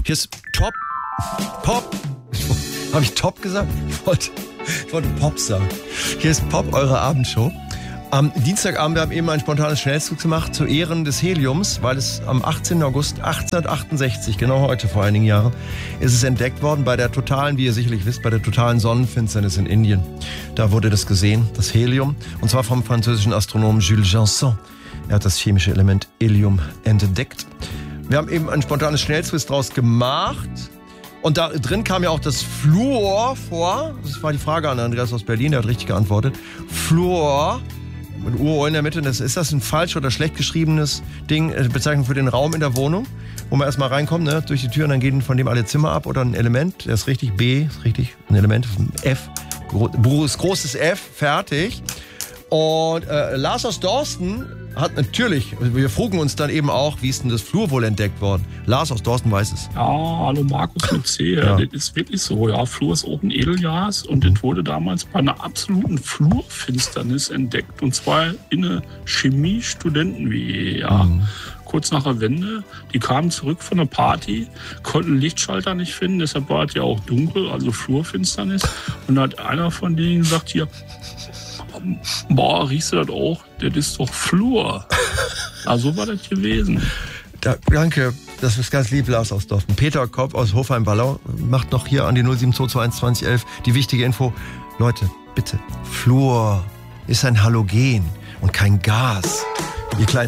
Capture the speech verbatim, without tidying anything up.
Hier ist Top, Pop. Habe ich Top gesagt? Ich wollte, ich wollte Pop sagen. Hier ist Pop, eure Abendshow. Am Dienstagabend, wir haben eben ein spontanes Schnellzug gemacht zu Ehren des Heliums, weil es am achtzehnten August achtzehnhundertachtundsechzig, genau heute vor einigen Jahren, ist es entdeckt worden bei der totalen, wie ihr sicherlich wisst, bei der totalen Sonnenfinsternis in Indien. Da wurde das gesehen, das Helium, und zwar vom französischen Astronomen Jules Janson. Er hat das chemische Element Helium entdeckt. Wir haben eben ein spontanes Schnellquiz draus gemacht. Und da drin kam ja auch das Fluor vor. Das war die Frage an Andreas aus Berlin, der hat richtig geantwortet. Fluor, mit U O in der Mitte. Das, ist das ein falsch oder schlecht geschriebenes Ding, Bezeichnung für den Raum in der Wohnung? Wo man erstmal reinkommt, ne, durch die Tür und dann gehen von dem alle Zimmer ab. Oder ein Element, der ist richtig. B, ist richtig, ein Element, F, großes, großes F, fertig. Und äh, Lars aus Dorsten hat natürlich, wir frugen uns dann eben auch, wie ist denn das Fluor wohl entdeckt worden? Lars aus Dorsten weiß es. Ja, hallo Markus mit C. Ja. Das ist wirklich so. Ja, Fluor ist auch ein Edelgas und das wurde damals bei einer absoluten Fluorfinsternis entdeckt. Und zwar in einer Chemie-Studenten-W E. Ja. Mhm. Kurz nach der Wende. Die kamen zurück von der Party, konnten Lichtschalter nicht finden, deshalb war es ja auch dunkel, also Fluorfinsternis. Und da hat einer von denen gesagt, hier, boah, riechst du das auch? Das ist doch Fluor. Ah, so war das gewesen. Da, danke, das ist ganz lieb, Lars aus Dorsten. Peter Kopp aus Hofheim-Wallau macht noch hier an die null sieben zwei zwei eins zwanzig elf die wichtige Info. Leute, bitte, Fluor ist ein Halogen und kein Gas. Ihr kleinen